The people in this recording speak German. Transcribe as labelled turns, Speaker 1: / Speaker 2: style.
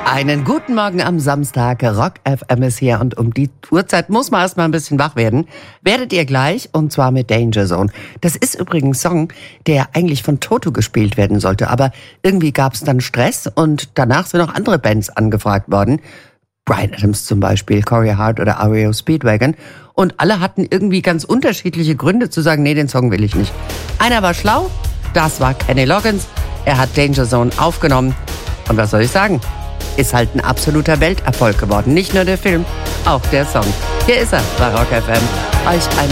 Speaker 1: Einen guten Morgen am Samstag. Rock FM ist hier und um die Uhrzeit muss man erstmal ein bisschen wach werden. Werdet ihr gleich, und zwar mit Danger Zone. Das ist übrigens ein Song, der eigentlich von Toto gespielt werden sollte, aber irgendwie gab es dann Stress und danach sind auch andere Bands angefragt worden. Bryan Adams zum Beispiel, Corey Hart oder REO Speedwagon. Und alle hatten irgendwie ganz unterschiedliche Gründe zu sagen, nee, den Song will ich nicht. Einer war schlau, das war Kenny Loggins. Er hat Danger Zone aufgenommen. Und was soll ich sagen? Ist halt ein absoluter Welterfolg geworden. Nicht nur der Film, auch der Song. Hier ist er bei Rock FM. Euch eine